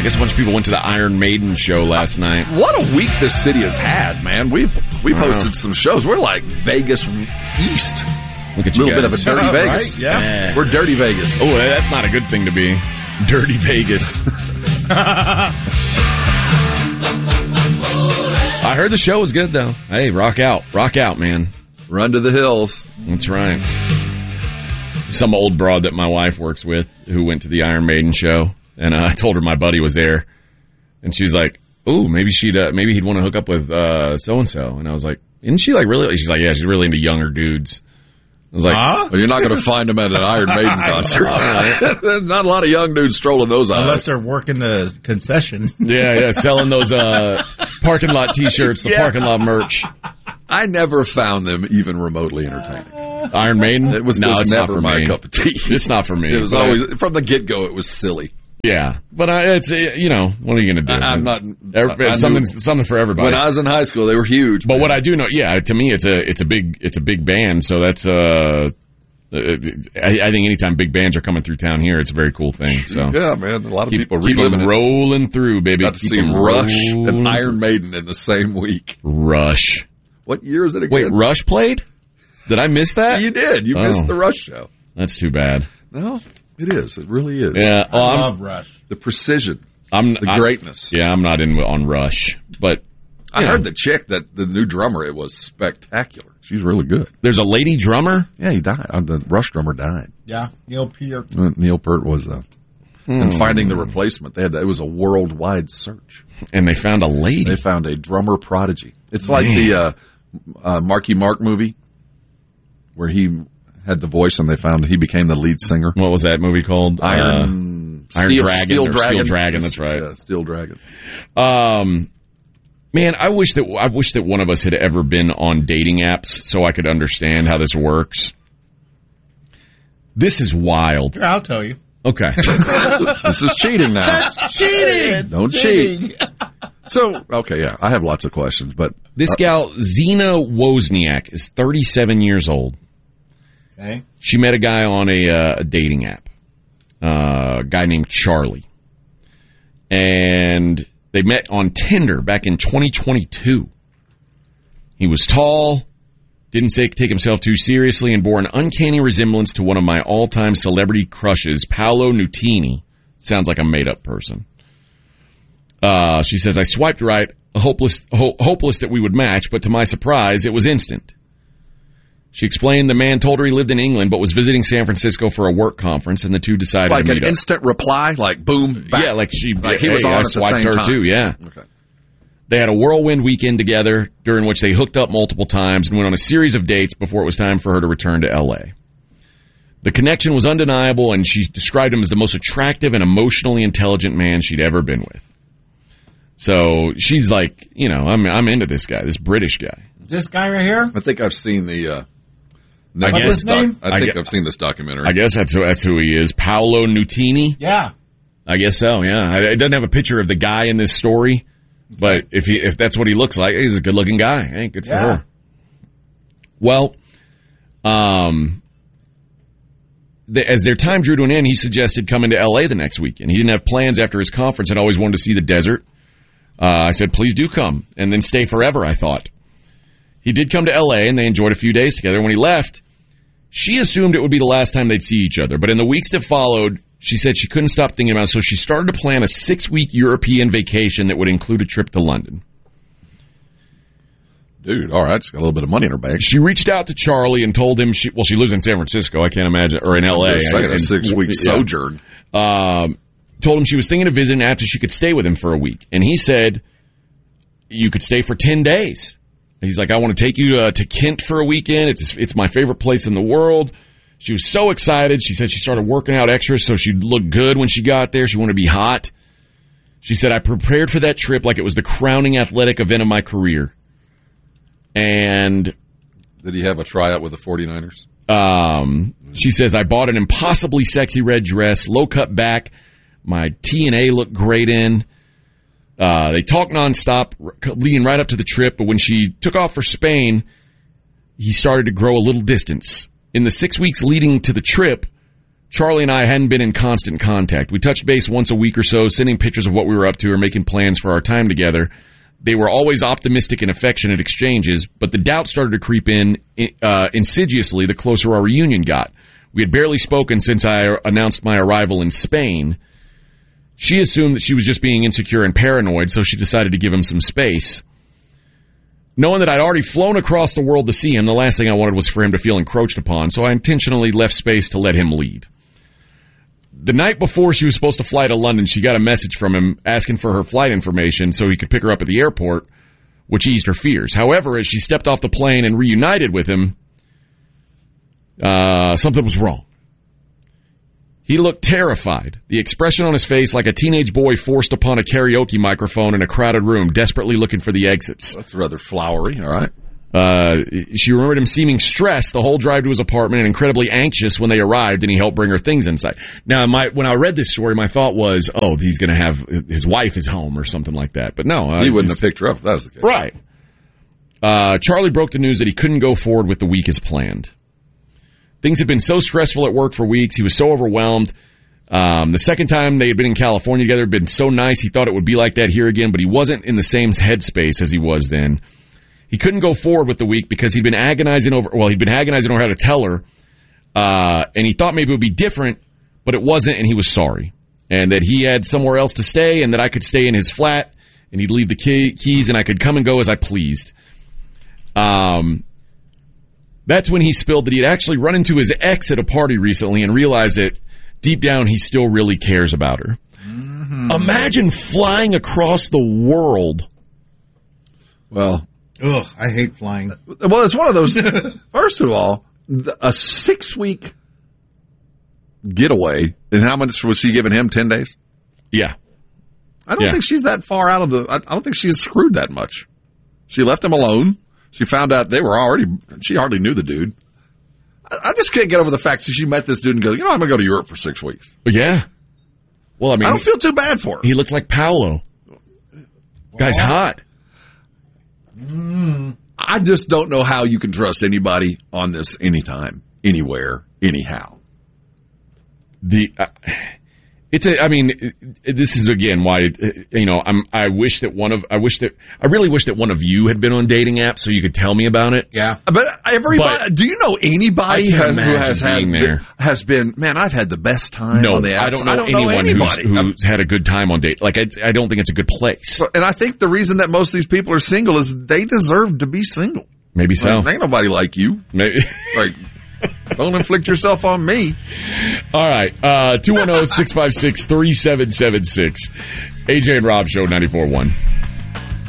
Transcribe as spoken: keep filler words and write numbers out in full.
guess a bunch of people went to the Iron Maiden show last night. What a week this city has had, man. We've we've hosted some shows. We're like Vegas East. Look at you, a little guys. bit of a dirty Oh, Vegas. right? Yeah. Yeah. We're dirty Vegas. Oh, that's not a good thing to be. Dirty Vegas. I heard the show was good, though. Hey, rock out. Rock out, man. Run to the hills. That's right. Some old broad that my wife works with who went to the Iron Maiden show, and uh, I told her my buddy was there, and she was like, "Ooh, maybe she'd uh, maybe he'd want to hook up with uh, so and so." And I was like, "Isn't she like really?" She's like, "Yeah, she's really into younger dudes." I was like, Huh? Well, you're not going to find them at an Iron Maiden concert. Not a lot of young dudes strolling those aisles. Unless they're working the concession. "Yeah, yeah, selling those uh, parking lot T-shirts, the Yeah. parking lot merch." I never found them even remotely entertaining. Iron Maiden? It was, no, was it's never not for my me. cup of tea. It's not for me. It was But I- always from the get go. It was silly. yeah, but I, it's uh, you know, what are you going to do? I, I'm not. Every- I something knew- something for everybody. When I was in high school, they were huge. But man. what I do know, yeah, to me, it's a it's a big it's a big band. So that's uh, I, I think anytime big bands are coming through town here, it's a very cool thing. So yeah, man, a lot of keep, people keep reliving them it. rolling through, baby. Got to Keep see them Rush and rolling Iron Maiden in the same week. through. Rush. What year is it again? Wait, Rush played? Did I miss that? You did. You Oh. missed the Rush show. That's too bad. No, it is. It really is. Yeah, I well, I'm, love Rush. The precision, I'm the I- greatness. Yeah, I'm not in on Rush, but I you know, heard the chick that the new drummer. It was spectacular. She's really good. there's a lady drummer. Yeah, he died. Uh, the Rush drummer died. Yeah, Neil Peart. Uh, Neil Peart was uh, and finding the replacement. They had it was a worldwide search. And they found a lady. They found a drummer prodigy. It's like Man. the uh, uh, Marky Mark movie where he had the voice and they found he became the lead singer. What was that movie called? Iron, Uh, Iron Steel, Dragon Steel or Dragon. Steel Dragon, that's right. Yeah, Steel Dragon. Um, man, I wish that I wish that one of us had ever been on dating apps so I could understand how this works. This is wild. Here, I'll tell you. Okay. This is cheating now. Cheating! Don't cheat. So, okay, yeah, I have lots of questions, but This gal, Zena Wozniak, is thirty-seven years old. Okay. She met a guy on a, uh, a dating app, uh, a guy named Charlie. And they met on Tinder back in twenty twenty-two. He was tall, didn't say, take himself too seriously, and bore an uncanny resemblance to one of my all-time celebrity crushes, Paolo Nutini. Sounds like a made-up person. Uh, she says, I swiped right, hopeless, ho- hopeless that we would match, but to my surprise, it was instant. She explained the man told her he lived in England, but was visiting San Francisco for a work conference, and the two decided like to an meet up. instant reply, like boom, back. Yeah, like she, Like he hey, was on I at the swiped same her time. too, yeah. Okay. They had a whirlwind weekend together, during which they hooked up multiple times and went on a series of dates before it was time for her to return to L A. The connection was undeniable, and she described him as the most attractive and emotionally intelligent man she'd ever been with. So she's like, you know, I'm I'm into this guy, this British guy. This guy right here? I think I've seen the. Uh, I Netflix guess- doc- name? I I think gue- I've seen this documentary. I guess that's who, that's who he is, Paolo Nutini. Yeah. I guess so, yeah. I- It doesn't have a picture of the guy in this story, but if he if that's what he looks like, he's a good-looking guy. Hey, good for Yeah. her. Well, um, the, as their time drew to an end, he suggested coming to L A the next weekend. He didn't have plans after his conference and always wanted to see the desert. Uh, I said, please do come, and then stay forever, I thought. He did come to L A, and they enjoyed a few days together. When he left, she assumed it would be the last time they'd see each other. But in the weeks that followed, she said she couldn't stop thinking about it, so she started to plan a six-week European vacation that would include a trip to London. Dude, all right, she's got a little bit of money in her bank. She reached out to Charlie and told him she, well, she lives in San Francisco, I can't imagine, or in L A. Just saying, a And- six-week yeah. sojourn. Um, told him she was thinking of visiting after she could stay with him for a week. And he said, you could stay for ten days. He's like, I want to take you uh, to Kent for a weekend. It's it's my favorite place in the world. She was so excited. She said she started working out extra so she'd look good when she got there. She wanted to be hot. She said, I prepared for that trip like it was the crowning athletic event of my career. And Did he have a tryout with the forty-niners? Um, she says, I bought an impossibly sexy red dress, low cut back. My T and A looked great in. Uh, they talked nonstop, leading right up to the trip. But when she took off for Spain, he started to grow a little distance. In the six weeks leading to the trip, Charlie and I hadn't been in constant contact. We touched base once a week or so, sending pictures of what we were up to or making plans for our time together. They were always optimistic and affectionate exchanges, but the doubt started to creep in uh, insidiously the closer our reunion got. We had barely spoken since I announced my arrival in Spain. She assumed that she was just being insecure and paranoid, so she decided to give him some space. Knowing that I'd already flown across the world to see him, the last thing I wanted was for him to feel encroached upon, so I intentionally left space to let him lead. The night before she was supposed to fly to London, she got a message from him asking for her flight information so he could pick her up at the airport, which eased her fears. However, as she stepped off the plane and reunited with him, uh, something was wrong. He looked terrified, the expression on his face like a teenage boy forced upon a karaoke microphone in a crowded room, desperately looking for the exits. That's rather flowery, all right. Uh, she remembered him seeming stressed the whole drive to his apartment and incredibly anxious when they arrived, and he helped bring her things inside. Now, my, when I read this story, my thought was, oh, he's going to have his wife is home or something like that. But no. Uh, he wouldn't have picked her up if that was the case. Right. Uh, Charlie broke the news that he couldn't go forward with the week as planned. Things had been so stressful at work for weeks. He was so overwhelmed. Um, the second time they had been in California together had been so nice. He thought it would be like that here again, but he wasn't in the same headspace as he was then. He couldn't go forward with the week because he'd been agonizing over, well, he'd been agonizing over how to tell her, uh, and he thought maybe it would be different, but it wasn't, and he was sorry. And that he had somewhere else to stay, and that I could stay in his flat, and he'd leave the key, keys, and I could come and go as I pleased. Um, that's when he spilled that he had actually run into his ex at a party recently and realized that deep down he still really cares about her. Mm-hmm. Imagine flying across the world. Well... Ugh, I hate flying. Well, it's one of those, first of all, a six-week getaway, and how much was she giving him, ten days? Yeah. I don't yeah. think she's that far out of the, I don't think she's screwed that much. She left him alone. She found out they were already, she hardly knew the dude. I, I just can't get over the fact that she met this dude and goes, you know, I'm going to go to Europe for six weeks. Yeah. Well, I mean. I don't feel too bad for her. He looked like Paolo. Guy's hot. Mm. I just don't know how you can trust anybody on this anytime, anywhere, anyhow. The uh, it's a. I mean, this is again why you know I'm. I wish that one of. I wish that. I really wish that one of you had been on dating apps so you could tell me about it. Yeah, but everybody. But do you know anybody has, who has had there. has been? Man, I've had the best time. No, on the apps. I don't know I don't anyone know anybody. who's, who's had a good time on date. Like I, I don't think it's a good place. And I think the reason that most of these people are single is they deserve to be single. Maybe so. Like, ain't nobody like you. Maybe. Like, don't inflict yourself on me. All right. Uh, two one zero, six five six, three seven seven six. A J and Rob Show ninety-four point one.